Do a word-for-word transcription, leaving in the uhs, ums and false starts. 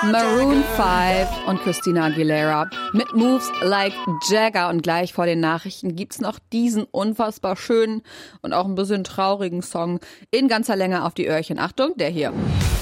Maroon five und Christina Aguilera mit Moves Like Jagger. Und gleich vor den Nachrichten gibt's noch diesen unfassbar schönen und auch ein bisschen traurigen Song in ganzer Länge auf die Öhrchen. Achtung, der hier.